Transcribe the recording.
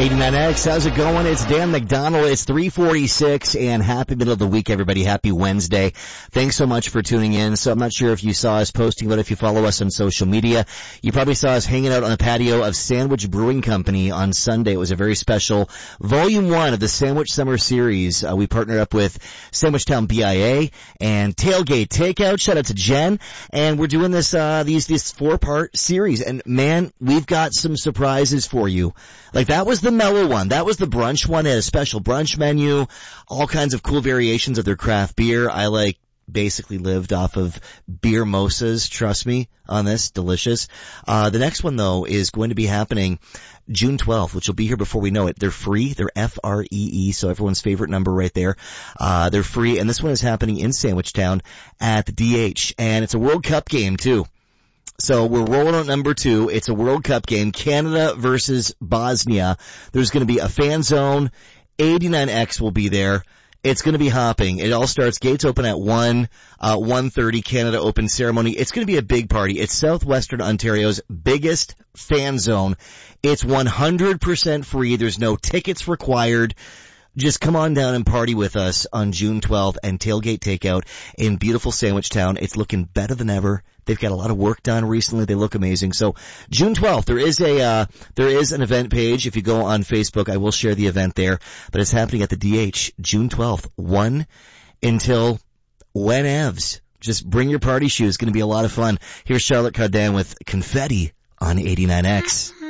89X, how's it going? It's Dan McDonald. It's 3:46 and happy middle of the week, everybody. Happy Wednesday. Thanks so much for tuning in. So I'm not sure if you saw us posting, but if you follow us on social media, you probably saw us hanging out on the patio of Sandwich Brewing Company on Sunday. It was a very special Volume 1 of the Sandwich Summer Series. We partnered up with Sandwich Town BIA and Tailgate Takeout. Shout out to Jen. And we're doing this 4-part series. And man, we've got some surprises for you. Like that was the mellow one. That was the brunch one. It had a special brunch menu, all kinds of cool variations of their craft beer. I basically lived off of beer mosas. Trust me on this. Delicious. The next one though is going to be happening June 12th, which will be here before we know it. They're free. They're FREE. So everyone's favorite number right there. They're free. And this one is happening in Sandwich Town at the DH. And it's a World Cup game too. So we're rolling on number 2. It's a World Cup game, Canada versus Bosnia. There's going to be a fan zone. 89X will be there. It's going to be hopping. It all starts, gates open at 1:30, Canada Open ceremony. It's going to be a big party. It's Southwestern Ontario's biggest fan zone. It's 100% free. There's no tickets required. Just come on down and party with us on June 12th and Tailgate Takeout in beautiful Sandwich Town. It's looking better than ever. They've got a lot of work done recently. They look amazing. So June 12th, there is an event page. If you go on Facebook, I will share the event there, but it's happening at the DH June 12th, 1 until whenevs. Just bring your party shoes. It's going to be a lot of fun. Here's Charlotte Cardin with Confetti on 89X.